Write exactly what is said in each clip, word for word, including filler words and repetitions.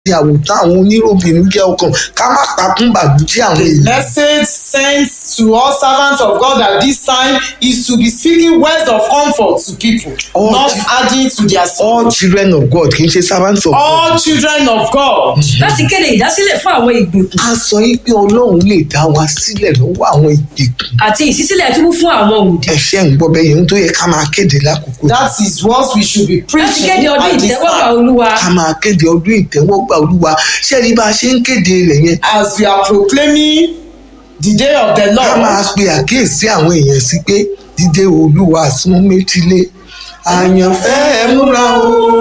àwòtán àwọn oníròbìnrin jẹ́ ọkàn ká má takún bàbújẹ́ àwọn The èèyàn. message sent to all servants of God at this time is to be speaking words of comfort to people, All not chi- adding to their sorrow. all children of God kì í ṣe servants of God. All children of God. láti kéde ìdásílẹ̀ fún àwọn ìgbèkùn a sọ yìí pé ọlọ́run lè dá wa sílẹ̀ lọ́wọ́ àwọn ìgbèkùn. àti ìṣísílẹ̀ túbú fún àwọn òdì ẹ̀ṣẹ̀ ń gbọ́ bẹ́ẹ̀ yẹn tó yẹ ká máa kéde lákòókò. That is what we should be láti preaching kéde ọdún at this ìtẹ́wọ́gbà time. olúwa ká máa kéde ọdún ìtẹ́wọ́gbà olúwa ṣé ní bá a ṣe ń kéde rẹ̀ yẹn As we are proclaiming the day of the ká máa Lord, pe àkíyèsí àwọn èèyàn sí pé dídé olúwa sún méjìlé àyànfẹ́ ẹ múra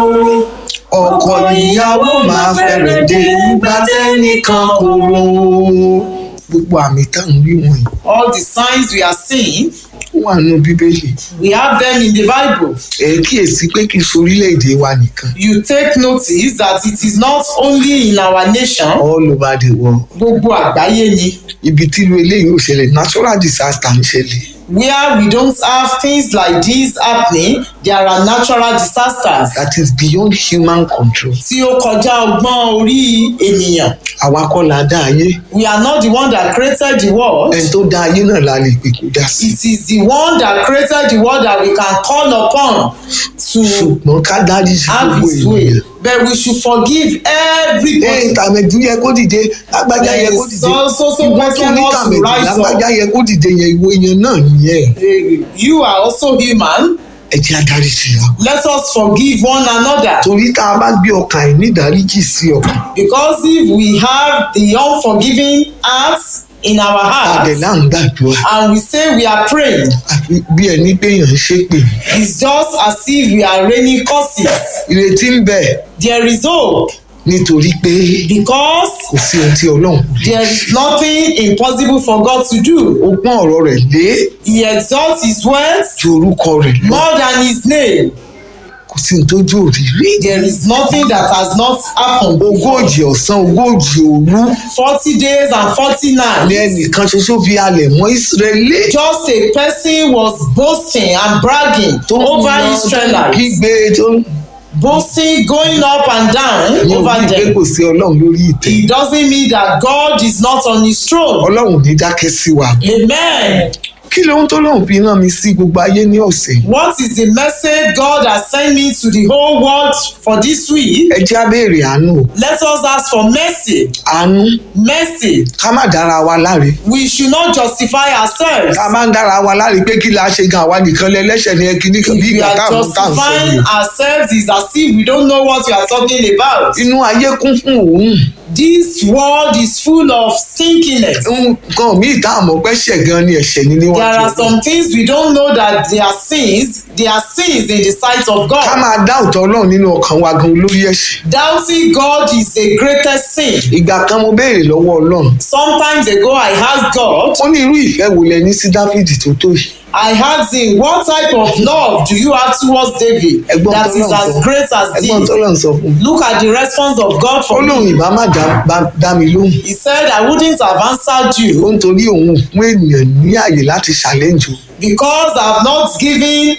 o ọkọ ìyàwó máa fẹ́rẹ̀ dé nígbà tẹ́nìkan kò rò ó. gbogbo àmì táwọn rí wọ̀nyí all the signs we are seeing, ó wà nínú bíbélì. we have them in the Bible. ẹ kíyèsí pé kì í ṣe orílẹ̀-èdè wa nìkan You take notice that it is not only in our nation, all over the world. gbogbo àgbáyé ni, ibi tí irú eléyìí ò ṣẹlẹ̀ natural disaster ń ṣẹlẹ̀. where we don't have things like this happening, there are natural disasters that is beyond human control. tí ó kọjá ọgbọ́n orí ènìyàn. àwa kọ́ la dá ayé We are not the one that created the world. ẹni tó dá ayé náà la lè pè kó dá sí. It is the one that created the world that we can call upon to ṣùgbọ́n ká dárí sí have gbogbo his way. ènìyàn. But we should forgive everybody. ee tàmẹ̀dù yẹ kó dìde lágbájá yẹ kó dìde So- so- so ìwọ person tó ní ought to tàmẹ̀dù rise up. lágbájá yẹ kó dìde yẹn ìwọ èèyàn náà nìyẹn. Eh, You are also human. ẹ jẹ́ adarí sí i. Let us forgive one another. torí tá a bá gbé ọkàn ẹ̀ ní ìdáríjì sí ọkàn Because if we have the unforgiving hearts in our àdẹ̀ hearts là ń gbàdúrà and we say we are praying, àfi bí ẹni pé èèyàn ń ṣépè. it's just as if we are raining curses. ìrètí ń bẹ There is hope nítorí pé because kò sí ohun tí ọlọ́run kò lè. there is nothing impossible for God to do. ó pọ́n ọ̀rọ̀ rẹ̀ lé He exalts his words ju orúkọ rẹ̀ lọ. more than his name. kò sí ní tójú òrìrí. There is nothing that has not happened. ogójì ọ̀sán ogójì òru Forty days and forty ní nights. ẹnìkan ṣoṣo fi halẹ̀ mọ́ Ísírẹ́lì. Just a person was boasting and bragging over Israelites. kígbe tó ń Boasting, going up and down ní over orí pé them. kò sí ọlọ́run lórí ìtẹ́. It doesn't mean that God is not on his throne. ọlọ́run ò ní dákẹ́ sí wa. Amen. kí lóhun tó lóun fi rán mi sí gbogbo ayé ní ọ̀sẹ̀. What is the message God has sent me to the whole world for this week? ẹ jẹ́ á béèrè àánú o. Let us ask for mercy. àánú Mercy. ká má dára wa láre. We should not justify ourselves. ká má ń dára wa láre pé kí la ṣe gan àwa nìkan lẹ́lẹ́ṣẹ̀ ní ẹkíní kan bí If we ìgbà are táwọn tá à ń sọ justifying ni. ourselves, is as if we don't know what we are talking about. inú ayé kún fún òun. This world is full of stinkiness. nǹkan míì tá àmọ́ pẹ́ ṣẹ̀ gan ni ẹ̀ṣẹ̀ ni níwájú There are Ọlọ́run. some things we don't know that they are sins. They are sins in the sight of ká God. máa dá òótọ́ ọlọ́run nínú ọkàn wa gan olórí ẹ̀ṣẹ̀. Doubting God is the greatest sin. ìgbà kan mo béèrè lọ́wọ́ ọlọ́run. Sometimes ago, I asked God, ó ní irú ìfẹ́ wo lẹ ní sí dáfídì tó tó yìí. I asked him, what type of love do you have towards David Ẹ̀gbọ́n that is tọ́lọ́run as sọ. great as ẹ̀gbọ́n this? tọ́lọ́run sọ fún mi. Look at the response of God ó for lóun me. ìbá má dá- bá- dá mi lóhùn. He said, I wouldn't have answered ó you ń torí òun fún ènìyàn ní àyè láti challenge o. because I've not given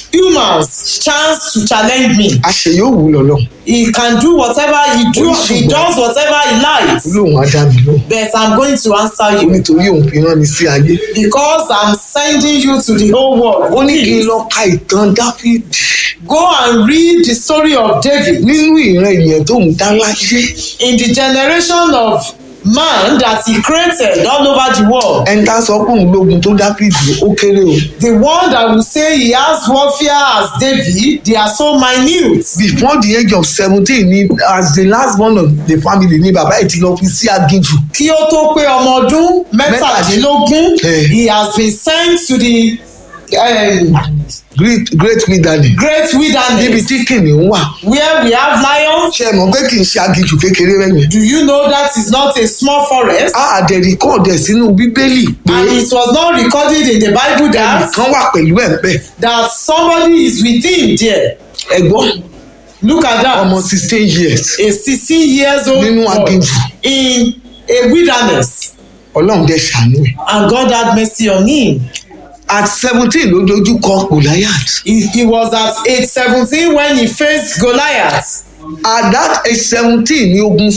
humans chance to challenge me. àṣẹ yóò wù lọ́lọ́. He can do whatever he do. He does whatever he likes. ó lóun á dá mi lóhùn. But I'm going to answer ó you nítorí òun fi rán mi sí ayé. because I'm sending you to the whole world. ó ní kí n Please, lọ ka ìtàn dáfídì go and read the story of David nínú ìran ènìyàn tó ń dá láyé. in the generation of man that he created all over the world. ẹni tá a sọ pé òun lógun tó dáfídì ó kéré o. The one that will say he has warfare as David, they are so minute. before the age of seventeen ni as the last born of the family ni bàbá ẹ̀ ti lọ fi sí aginjù. Kí ó tó pé ọmọ ọdún mẹ́tàdínlógún, Eh. he has been sent to the um, great great wilderness. great níbi wilderness tí kìnìún wà. where we have lions. ṣe mọ̀ pé kì í ṣe aginjù kékeré rẹ̀ Do you know that is not a small forest? a àdẹ̀rí kọ́ọ̀dẹ̀ sínú bíbélì pé And it was not recorded in the Bible that, ẹnìkan wà pẹ̀lú ẹ̀ bẹ́ẹ̀. that somebody is with him there. ẹ̀gbọ́n Look at that. ọmọ sixteen years A sixteen years old Nínú boy aginjù. in a wilderness. ọlọ́run dẹ̀ ṣàánú ẹ̀. And God had mercy on him. at seventeen ló dojú kọ Goliath. He, he was at age seventeen when he faced Goliath. at that age seventeen ni ogun